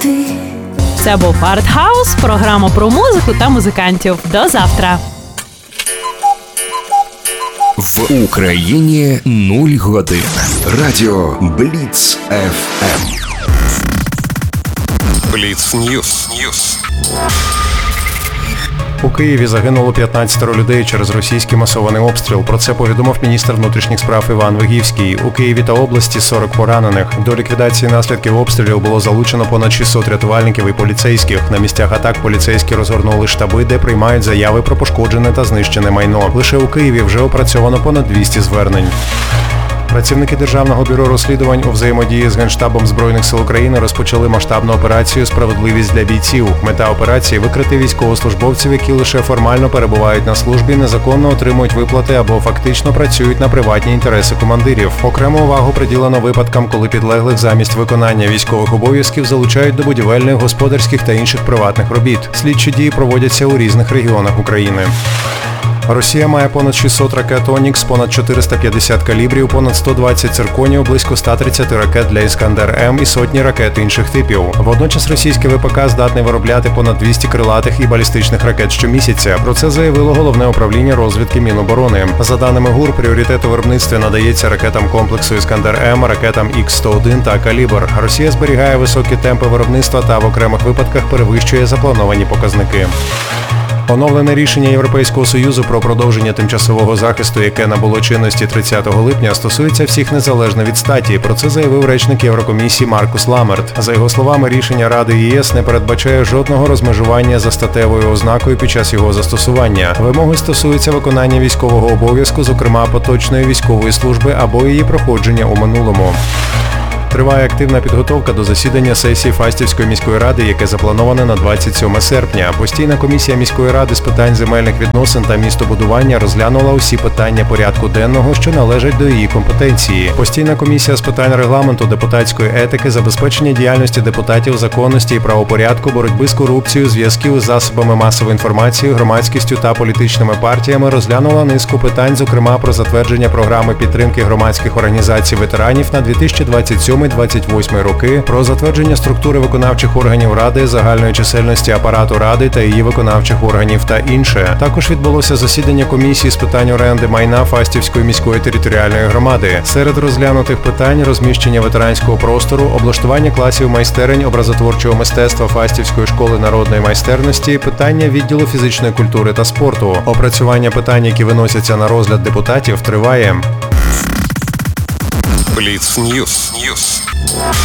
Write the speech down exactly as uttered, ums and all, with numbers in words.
ти. Це був Артхаус, програма про музику та музикантів. До завтра. В Україні нуль годин. Радіо Бліц еф ем. Бліц Ньюс. У Києві загинуло п'ятнадцять людей через російський масований обстріл. Про це повідомив міністр внутрішніх справ Іван Вигівський. У Києві та області сорок поранених. До ліквідації наслідків обстрілів було залучено понад шістсот рятувальників і поліцейських. На місцях атак поліцейські розгорнули штаби, де приймають заяви про пошкоджене та знищене майно. Лише у Києві вже опрацьовано понад двісті звернень. Працівники Державного бюро розслідувань у взаємодії з Генштабом Збройних сил України розпочали масштабну операцію «Справедливість для бійців». Мета операції – викрити військовослужбовців, які лише формально перебувають на службі, незаконно отримують виплати або фактично працюють на приватні інтереси командирів. Окрему увагу приділено випадкам, коли підлеглих замість виконання військових обов'язків залучають до будівельних, господарських та інших приватних робіт. Слідчі дії проводяться у різних регіонах України. Росія має понад шістсот ракет «Онікс», понад чотириста п'ятдесят калібрів, понад сто двадцять цирконів, близько ста тридцяти ракет для «Іскандер-М» і сотні ракет інших типів. Водночас російське ВПК здатне виробляти понад двісті крилатих і балістичних ракет щомісяця. Про це заявило Головне управління розвідки Міноборони. За даними ГУР, пріоритет у виробництві надається ракетам комплексу «Іскандер-М», ракетам Ікс сто один та «Калібр». Росія зберігає високі темпи виробництва та в окремих випадках перевищує заплановані показники. Оновлене рішення Європейського Союзу про продовження тимчасового захисту, яке набуло чинності тридцятого липня, стосується всіх незалежно від статі. Про це заявив речник Єврокомісії Маркус Ламерт. За його словами, рішення Ради ЄС не передбачає жодного розмежування за статевою ознакою під час його застосування. Вимоги стосуються виконання військового обов'язку, зокрема поточної військової служби або її проходження у минулому. Триває активна підготовка до засідання сесії Фастівської міської ради, яке заплановане на двадцять сьоме серпня. Постійна комісія міської ради з питань земельних відносин та містобудування розглянула усі питання порядку денного, що належать до її компетенції. Постійна комісія з питань регламенту, депутатської етики, забезпечення діяльності депутатів, законності і правопорядку, боротьби з корупцією, зв'язків із засобами масової інформації, громадськістю та політичними партіями розглянула низку питань, зокрема про затвердження програми підтримки громадських організацій ветеранів на дві тисячі двадцять сьомий - двадцять восьмий роки, про затвердження структури виконавчих органів Ради, загальної чисельності апарату Ради та її виконавчих органів та інше. Також відбулося засідання комісії з питань оренди майна Фастівської міської територіальної громади. Серед розглянутих питань – розміщення ветеранського простору, облаштування класів майстерень образотворчого мистецтва Фастівської школи народної майстерності, питання відділу фізичної культури та спорту. Опрацювання питань, які виносяться на розгляд депутатів, триває. Бліц Ньюс.